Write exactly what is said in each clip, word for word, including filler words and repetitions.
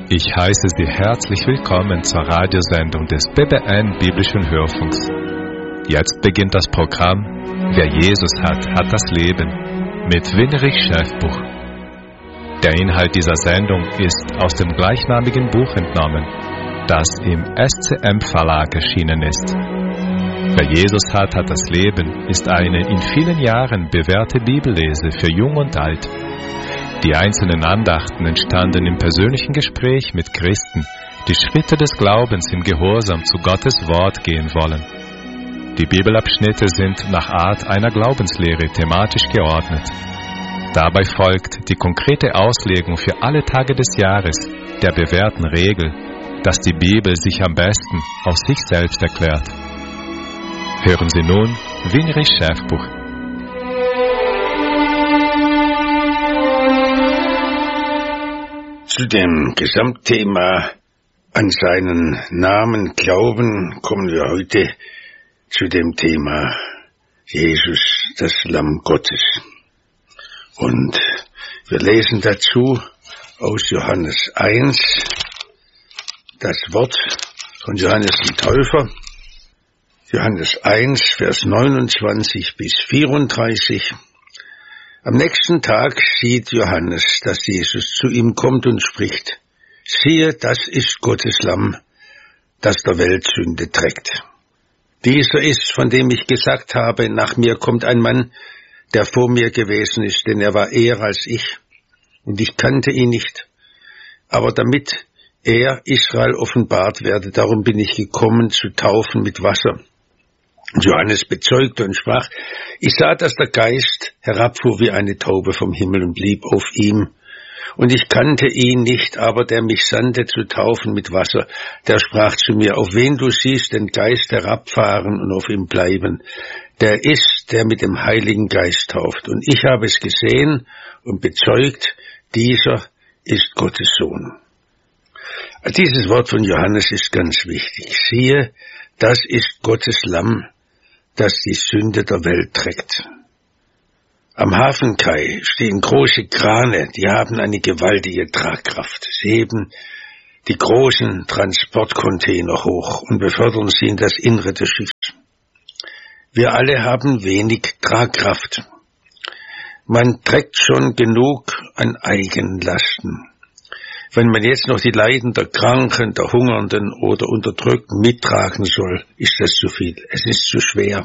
Ich heiße Sie herzlich willkommen zur Radiosendung des B B N Biblischen Hörfunks. Jetzt beginnt das Programm Wer Jesus hat, hat das Leben mit Winrich Schäfbuch. Der Inhalt dieser Sendung ist aus dem gleichnamigen Buch entnommen, das im S C M Verlag erschienen ist. Wer Jesus hat, hat das Leben ist eine in vielen Jahren bewährte Bibellese für Jung und Alt. Die einzelnen Andachten entstanden im persönlichen Gespräch mit Christen, die Schritte des Glaubens im Gehorsam zu Gottes Wort gehen wollen. Die Bibelabschnitte sind nach Art einer Glaubenslehre thematisch geordnet. Dabei folgt die konkrete Auslegung für alle Tage des Jahres der bewährten Regel, dass die Bibel sich am besten aus sich selbst erklärt. Hören Sie nun Winrich Schäfbuch. Zu dem Gesamtthema an seinen Namen glauben kommen wir heute zu dem Thema Jesus, das Lamm Gottes. Und wir lesen dazu aus Johannes eins das Wort von Johannes dem Täufer, Johannes eins, Vers neunundzwanzig bis vierunddreißig. Am nächsten Tag sieht Johannes, dass Jesus zu ihm kommt und spricht: Siehe, das ist Gottes Lamm, das der Welt Sünde trägt. Dieser ist, von dem ich gesagt habe, nach mir kommt ein Mann, der vor mir gewesen ist, denn er war eher als ich, und ich kannte ihn nicht. Aber damit er Israel offenbart werde, darum bin ich gekommen, zu taufen mit Wasser. Johannes bezeugte und sprach: Ich sah, dass der Geist herabfuhr wie eine Taube vom Himmel und blieb auf ihm. Und ich kannte ihn nicht, aber der mich sandte zu taufen mit Wasser, der sprach zu mir: Auf wen du siehst den Geist herabfahren und auf ihm bleiben, der ist, der mit dem Heiligen Geist tauft. Und ich habe es gesehen und bezeugt, dieser ist Gottes Sohn. Dieses Wort von Johannes ist ganz wichtig. Siehe, das ist Gottes Lamm, das die Sünde der Welt trägt. Am Hafenkai stehen große Krane, die haben eine gewaltige Tragkraft. Sie heben die großen Transportcontainer hoch und befördern sie in das Innere des Schiffs. Wir alle haben wenig Tragkraft. Man trägt schon genug an Eigenlasten. Wenn man jetzt noch die Leiden der Kranken, der Hungernden oder Unterdrückten mittragen soll, ist das zu viel. Es ist zu schwer.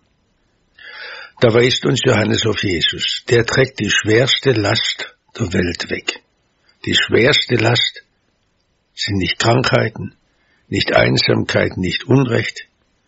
Da weist uns Johannes auf Jesus. Der trägt die schwerste Last der Welt weg. Die schwerste Last sind nicht Krankheiten, nicht Einsamkeit, nicht Unrecht.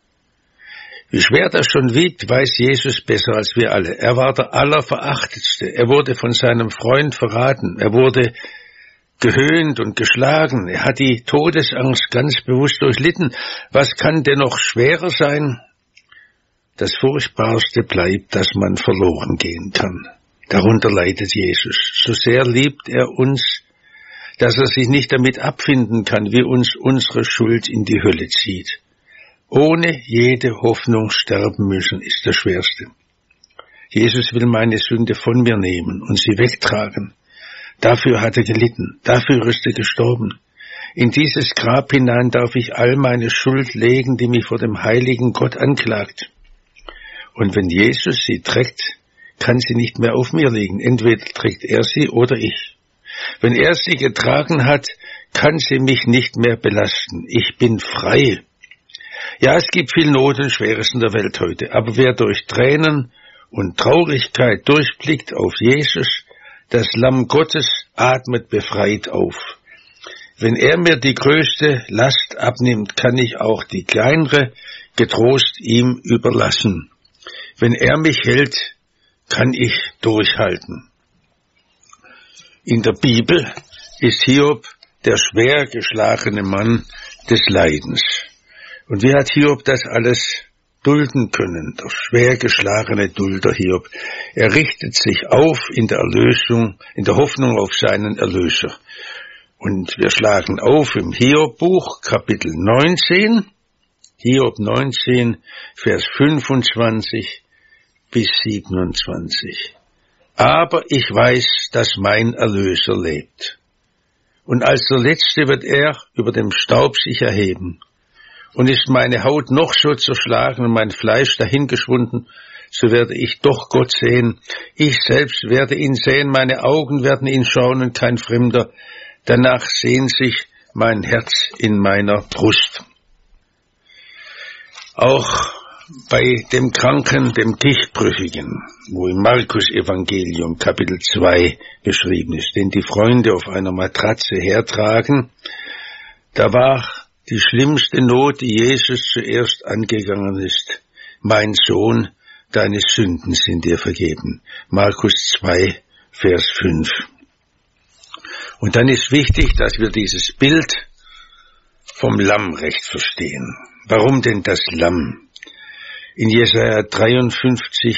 Wie schwer das schon wiegt, weiß Jesus besser als wir alle. Er war der Allerverachtetste. Er wurde von seinem Freund verraten. Er wurde gehöhnt und geschlagen. Er hat die Todesangst ganz bewusst durchlitten. Was kann denn noch schwerer sein? Das Furchtbarste bleibt, dass man verloren gehen kann. Darunter leidet Jesus. So sehr liebt er uns, dass er sich nicht damit abfinden kann, wie uns unsere Schuld in die Hölle zieht. Ohne jede Hoffnung sterben müssen, ist das Schwerste. Jesus will meine Sünde von mir nehmen und sie wegtragen. Dafür hat er gelitten, dafür ist er gestorben. In dieses Grab hinein darf ich all meine Schuld legen, die mich vor dem heiligen Gott anklagt. Und wenn Jesus sie trägt, kann sie nicht mehr auf mir liegen. Entweder trägt er sie oder ich. Wenn er sie getragen hat, kann sie mich nicht mehr belasten. Ich bin frei. Ja, es gibt viel Not und Schweres in der Welt heute, aber wer durch Tränen und Traurigkeit durchblickt auf Jesus, das Lamm Gottes, atmet befreit auf. Wenn er mir die größte Last abnimmt, kann ich auch die kleinere getrost ihm überlassen. Wenn er mich hält, kann ich durchhalten. In der Bibel ist Hiob der schwer geschlagene Mann des Leidens. Und wie hat Hiob das alles dulden können, der schwer geschlagene Dulder Hiob? Er richtet sich auf in der Erlösung, in der Hoffnung auf seinen Erlöser. Und wir schlagen auf im Hiob-Buch, Kapitel neunzehn, Hiob neunzehn, Vers fünfundzwanzig bis siebenundzwanzig. Aber ich weiß, dass mein Erlöser lebt. Und als der Letzte wird er über dem Staub sich erheben. Und ist meine Haut noch so zerschlagen und mein Fleisch dahingeschwunden, so werde ich doch Gott sehen. Ich selbst werde ihn sehen, meine Augen werden ihn schauen und kein Fremder. Danach sehnt sich mein Herz in meiner Brust. Auch bei dem Kranken, dem Gichtbrüchigen, wo im Markus-Evangelium Kapitel zwei beschrieben ist, den die Freunde auf einer Matratze hertragen, da war die schlimmste Not, die Jesus zuerst angegangen ist. Mein Sohn, deine Sünden sind dir vergeben. Markus zwei, Vers fünf. Und dann ist wichtig, dass wir dieses Bild vom Lamm recht verstehen. Warum denn das Lamm? In Jesaja dreiundfünfzig,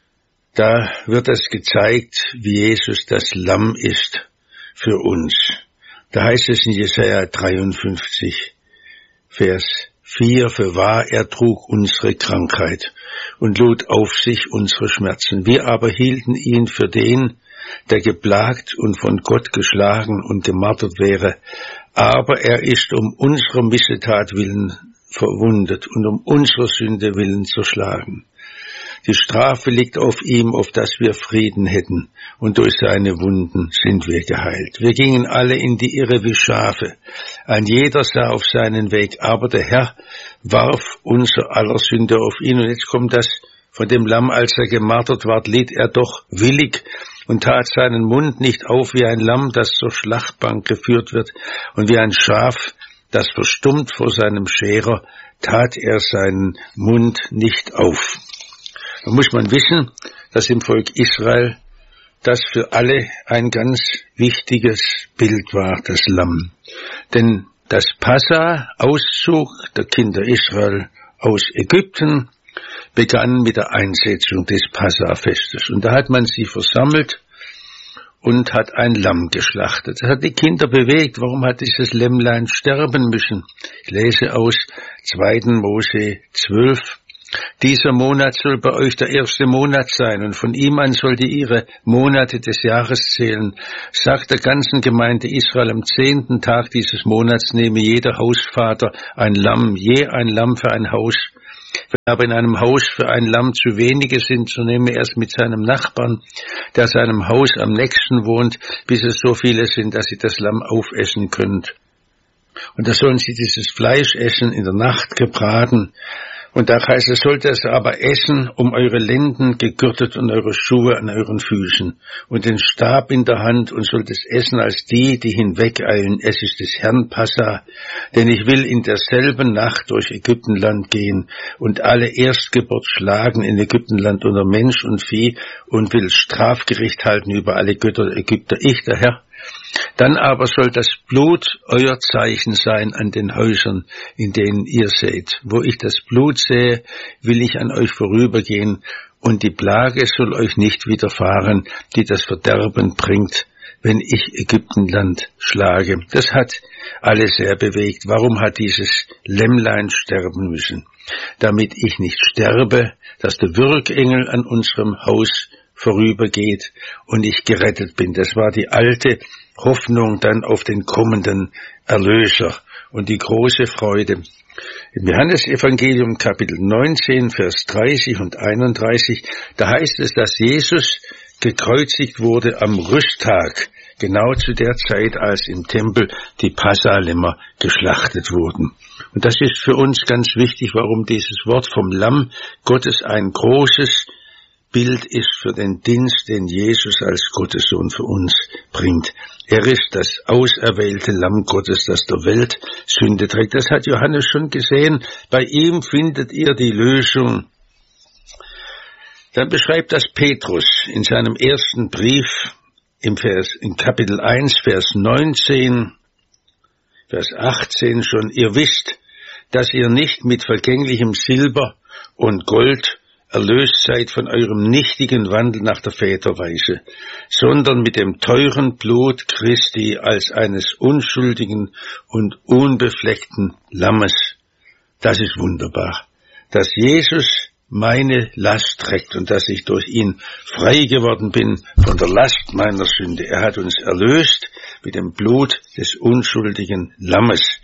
da wird es gezeigt, wie Jesus das Lamm ist für uns. Da heißt es in Jesaja dreiundfünfzig, Vers vier, für wahr, er trug unsere Krankheit und lud auf sich unsere Schmerzen. Wir aber hielten ihn für den, der geplagt und von Gott geschlagen und gemartert wäre. Aber er ist um unserer Missetat willen verwundet und um unserer Sünde willen zerschlagen. Die Strafe liegt auf ihm, auf dass wir Frieden hätten, und durch seine Wunden sind wir geheilt. Wir gingen alle in die Irre wie Schafe, ein jeder sah auf seinen Weg, aber der Herr warf unser aller Sünde auf ihn. Und jetzt kommt das von dem Lamm, als er gemartert ward, litt er doch willig und tat seinen Mund nicht auf wie ein Lamm, das zur Schlachtbank geführt wird, und wie ein Schaf, das verstummt vor seinem Scherer, tat er seinen Mund nicht auf. Da muss man wissen, dass im Volk Israel das für alle ein ganz wichtiges Bild war, das Lamm. Denn das Passa-Auszug der Kinder Israel aus Ägypten begann mit der Einsetzung des Passa-Festes. Und da hat man sie versammelt und hat ein Lamm geschlachtet. Das hat die Kinder bewegt. Warum hat dieses Lämmlein sterben müssen? Ich lese aus zweiten Mose zwölf. Dieser Monat soll bei euch der erste Monat sein, und von ihm an sollt ihr ihre Monate des Jahres zählen. Sagt der ganzen Gemeinde Israel, am zehnten Tag dieses Monats nehme jeder Hausvater ein Lamm, je ein Lamm für ein Haus. Wenn aber in einem Haus für ein Lamm zu wenige sind, so nehme er es mit seinem Nachbarn, der seinem Haus am nächsten wohnt, bis es so viele sind, dass sie das Lamm aufessen könnt. Und da sollen sie dieses Fleisch essen, in der Nacht gebraten. Und da heißt es, sollt es aber essen, um eure Lenden gegürtet und eure Schuhe an euren Füßen und den Stab in der Hand, und sollt es essen als die, die hinwegeilen. Es ist des Herrn Passa, denn ich will in derselben Nacht durch Ägyptenland gehen und alle Erstgeburt schlagen in Ägyptenland unter Mensch und Vieh und will Strafgericht halten über alle Götter der Ägypter. Ich, der Herr. Dann aber soll das Blut euer Zeichen sein an den Häusern, in denen ihr seht. Wo ich das Blut sehe, will ich an euch vorübergehen, und die Plage soll euch nicht widerfahren, die das Verderben bringt, wenn ich Ägyptenland schlage. Das hat alle sehr bewegt. Warum hat dieses Lämmlein sterben müssen? Damit ich nicht sterbe, dass der Würgengel an unserem Haus vorübergeht und ich gerettet bin. Das war die alte Hoffnung dann auf den kommenden Erlöser und die große Freude. Im Johannesevangelium Kapitel neunzehn, Vers dreißig und einunddreißig, da heißt es, dass Jesus gekreuzigt wurde am Rüsttag, genau zu der Zeit, als im Tempel die Passalämmer geschlachtet wurden. Und das ist für uns ganz wichtig, warum dieses Wort vom Lamm Gottes ein großes Bild ist für den Dienst, den Jesus als Gottessohn für uns bringt. Er ist das auserwählte Lamm Gottes, das der Welt Sünde trägt. Das hat Johannes schon gesehen. Bei ihm findet ihr die Lösung. Dann beschreibt das Petrus in seinem ersten Brief im Vers, in Kapitel eins, Vers neunzehn, Vers achtzehn schon. Ihr wisst, dass ihr nicht mit vergänglichem Silber und Gold erlöst seid von eurem nichtigen Wandel nach der Väterweise, sondern mit dem teuren Blut Christi als eines unschuldigen und unbefleckten Lammes. Das ist wunderbar, dass Jesus meine Last trägt und dass ich durch ihn frei geworden bin von der Last meiner Sünde. Er hat uns erlöst mit dem Blut des unschuldigen Lammes.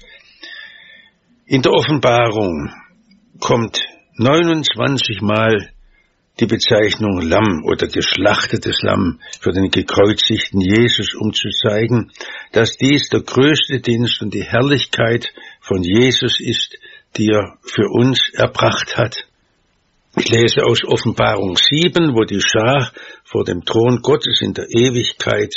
In der Offenbarung kommt neunundzwanzig Mal die Bezeichnung Lamm oder geschlachtetes Lamm für den gekreuzigten Jesus, um zu zeigen, dass dies der größte Dienst und die Herrlichkeit von Jesus ist, die er für uns erbracht hat. Ich lese aus Offenbarung sieben, wo die Schar vor dem Thron Gottes in der Ewigkeit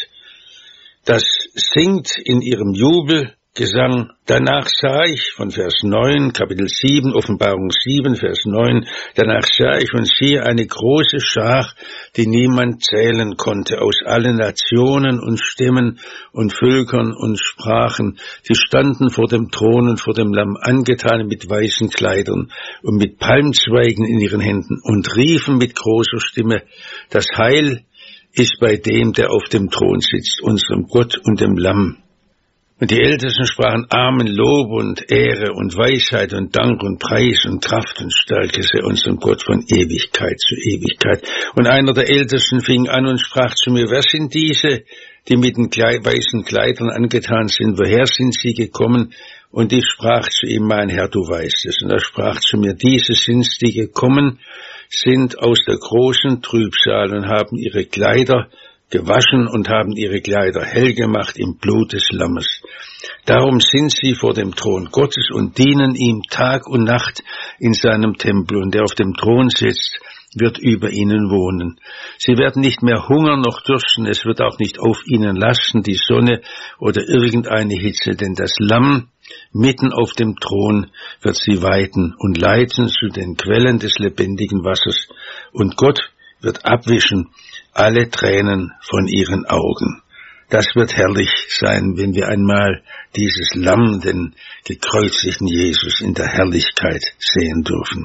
das singt in ihrem Jubelgesang. Danach sah ich von Vers neun, Kapitel sieben, Offenbarung sieben, Vers neun, danach sah ich und siehe eine große Schar, die niemand zählen konnte, aus allen Nationen und Stämmen und Völkern und Sprachen. Sie standen vor dem Thron und vor dem Lamm, angetan mit weißen Kleidern und mit Palmzweigen in ihren Händen und riefen mit großer Stimme, das Heil ist bei dem, der auf dem Thron sitzt, unserem Gott und dem Lamm. Und die Ältesten sprachen, Amen, Lob und Ehre und Weisheit und Dank und Preis und Kraft und Stärke sei unserem Gott von Ewigkeit zu Ewigkeit. Und einer der Ältesten fing an und sprach zu mir, wer sind diese, die mit den weißen Kleidern angetan sind? Woher sind sie gekommen? Und ich sprach zu ihm, mein Herr, du weißt es. Und er sprach zu mir, diese sind's, die gekommen sind aus der großen Trübsal und haben ihre Kleider gewaschen und haben ihre Kleider hell gemacht im Blut des Lammes. Darum sind sie vor dem Thron Gottes und dienen ihm Tag und Nacht in seinem Tempel. Und der auf dem Thron sitzt, wird über ihnen wohnen. Sie werden nicht mehr hungern noch dürsten, es wird auch nicht auf ihnen lasten die Sonne oder irgendeine Hitze, denn das Lamm mitten auf dem Thron wird sie weiden und leiten zu den Quellen des lebendigen Wassers. Und Gott wird abwischen alle Tränen von ihren Augen. Das wird herrlich sein, wenn wir einmal dieses Lamm, den gekreuzigten Jesus, in der Herrlichkeit sehen dürfen.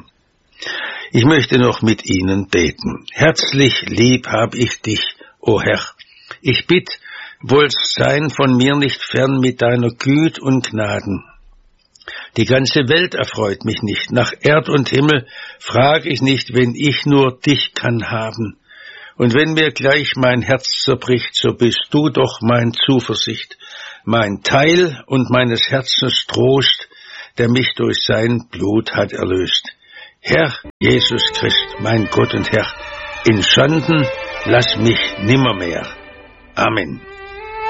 Ich möchte noch mit Ihnen beten. Herzlich lieb hab ich dich, o Herr. Ich bitt, wollst sein von mir nicht fern mit deiner Güte und Gnaden. Die ganze Welt erfreut mich nicht. Nach Erd und Himmel frag ich nicht, wenn ich nur dich kann haben. Und wenn mir gleich mein Herz zerbricht, so bist du doch mein Zuversicht, mein Teil und meines Herzens Trost, der mich durch sein Blut hat erlöst. Herr Jesus Christ, mein Gott und Herr, in Schanden lass mich nimmermehr. Amen.